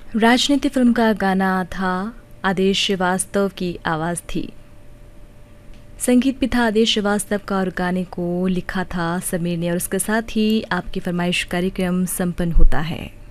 राजनीति फिल्म का गाना था, आदेश श्रीवास्तव की आवाज़ थी। संगीत भी था आदेश श्रीवास्तव का और गाने को लिखा था समीर ने। और उसके साथ ही आपकी फरमाइश कार्यक्रम संपन्न होता है।